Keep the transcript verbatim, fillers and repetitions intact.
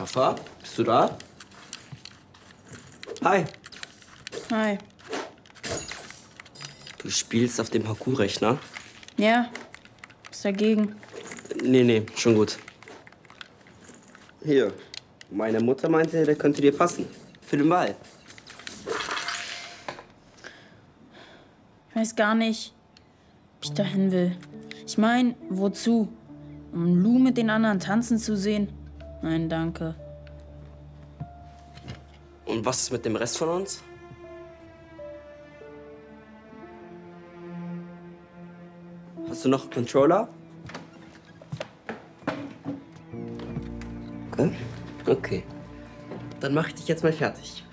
Rafa, bist du da? Hi. Hi. Du spielst auf dem Haku-Rechner? Ja. Was dagegen? Nee, nee, schon gut. Hier. Meine Mutter meinte, der könnte dir passen. Für den Ball. Ich weiß gar nicht, ob ich dahin will. Ich meine, wozu? Um Lou mit den anderen tanzen zu sehen? Nein, danke. Und was ist mit dem Rest von uns? Hast du noch einen Controller? Okay. Okay. Dann mache ich dich jetzt mal fertig.